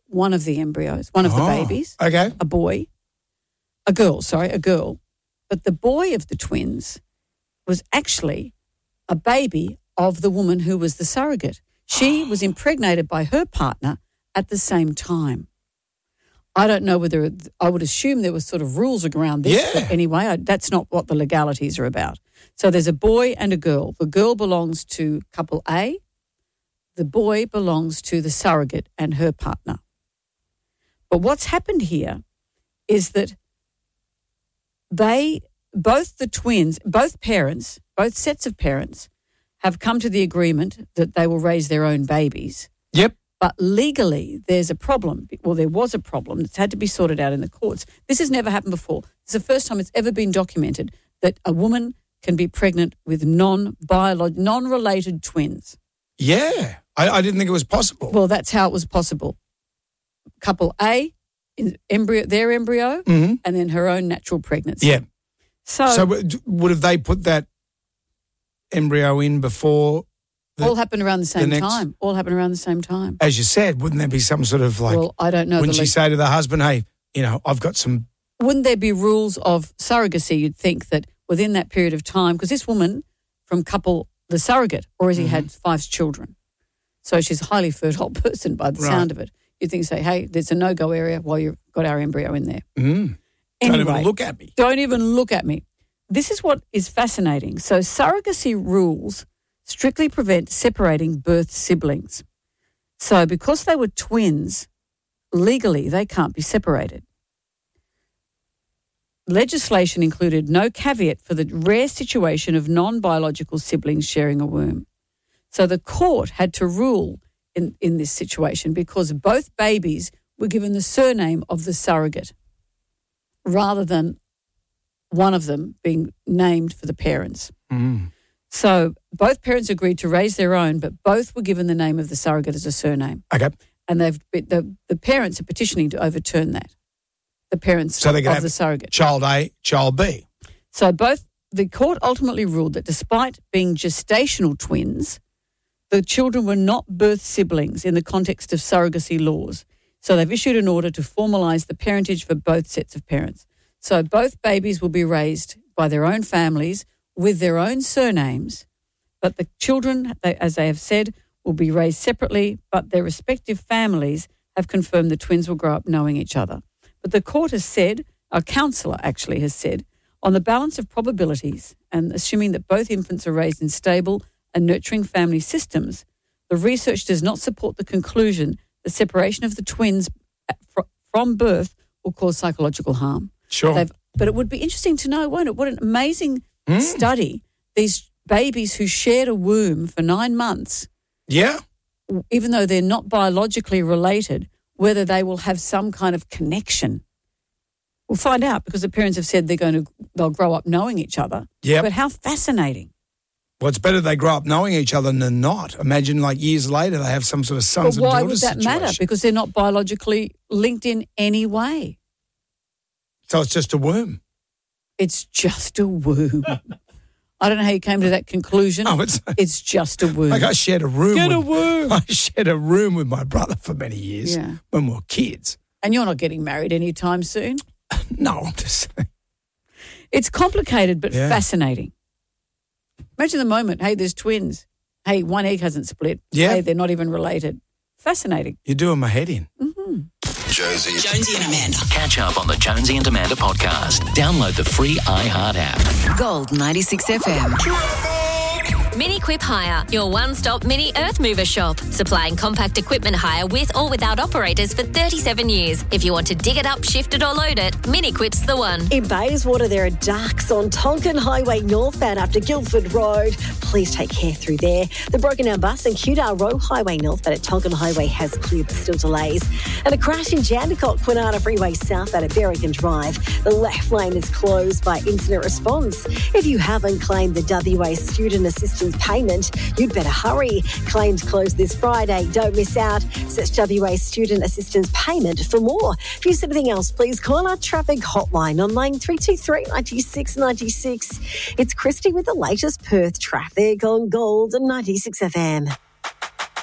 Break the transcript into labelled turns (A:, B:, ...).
A: one of the embryos, one of the babies.
B: Okay.
A: A girl. But the boy of the twins was actually a baby of the woman who was the surrogate. She was impregnated by her partner at the same time. I don't know whether I would assume there was sort of rules around this, but anyway, that's not what the legalities are about. So there's a boy and a girl. The girl belongs to couple A. The boy belongs to the surrogate and her partner. But what's happened here is that both sets of parents have come to the agreement that they will raise their own babies.
B: Yep.
A: But legally, there's a problem. Well, there was a problem that's had to be sorted out in the courts. This has never happened before. It's the first time it's ever been documented that a woman can be pregnant with non-related twins.
B: Yeah. I didn't think it was possible.
A: Well, that's how it was possible. Couple A, their embryo, and then her own natural pregnancy.
B: Yeah.
A: So
B: would have they put that embryo in before?
A: All happened around the same time. All happened around the same time.
B: As you said, wouldn't there be some sort of like?
A: Well, I don't know.
B: Wouldn't she say to the husband, "Hey, I've got some"?
A: Wouldn't there be rules of surrogacy? You'd think that within that period of time, because this woman from the surrogate already had 5 children, so she's a highly fertile person by the sound of it. You'd think, hey, there's a no-go area while you've got our embryo in there.
B: Anyway, don't even look at me.
A: Don't even look at me. This is what is fascinating. So surrogacy rules strictly prevent separating birth siblings. So because they were twins, legally they can't be separated. Legislation included no caveat for the rare situation of non-biological siblings sharing a womb. So the court had to rule in this situation because both babies were given the surname of the surrogate rather than one of them being named for the parents. So both parents agreed to raise their own, but both were given the name of the surrogate as a surname.
B: Okay.
A: And the parents are petitioning to overturn that, the parents of the surrogate.
B: Child A, child B.
A: So the court ultimately ruled that despite being gestational twins, the children were not birth siblings in the context of surrogacy laws. So they've issued an order to formalise the parentage for both sets of parents. So both babies will be raised by their own families with their own surnames, but the children, as they have said, will be raised separately, but their respective families have confirmed the twins will grow up knowing each other. But the court has said, our counsellor actually has said, on the balance of probabilities and assuming that both infants are raised in stable and nurturing family systems, the research does not support the conclusion the separation of the twins from birth will cause psychological harm.
B: Sure.
A: But it would be interesting to know, won't it? What an amazing study. These babies who shared a womb for 9 months, even though they're not biologically related, whether they will have some kind of connection. We'll find out because the parents have said they'll grow up knowing each other.
B: Yeah.
A: But how fascinating.
B: Well, it's better they grow up knowing each other than not. Imagine years later they have some sort of sons and daughters
A: Why would that
B: situation.
A: matter? Because they're not biologically linked in any way.
B: So it's just a womb.
A: It's just a womb. I don't know how you came to that conclusion.
B: No,
A: it's just a womb.
B: I shared a room.
A: Womb.
B: I shared a room with my brother for many years when we were kids.
A: And you're not getting married anytime soon?
B: No, I'm just saying.
A: It's complicated but fascinating. Imagine the moment, hey, there's twins. Hey, one egg hasn't split.
B: Yeah.
A: Hey, they're not even related. Fascinating.
B: You're doing my head in.
A: Mm-hmm.
C: Jonesy and Amanda. Catch up on the Jonesy and Amanda podcast. Download the free iHeart app.
D: Gold 96 FM.
E: Mini Quip Hire, your one-stop mini earth mover shop. Supplying compact equipment hire with or without operators for 37 years. If you want to dig it up, shift it or load it, Mini Quip's the one.
F: In Bayswater, there are darks on Tonkin Highway northbound after Guildford Road. Please take care through there. The broken down bus and Cudar Row Highway northbound at Tonkin Highway has cleared, but still delays. And a crash in Jandakot, Kwinana Freeway southbound at Berrigan Drive. The left lane is closed by incident response. If you haven't claimed the WA Student Assistance Payment, you'd better hurry. Claims close this Friday. Don't miss out. Search WA Student Assistance Payment for more. If you see anything else, please call our traffic hotline on line 323 96 96. It's Christy with the latest Perth traffic on Gold 96 FM.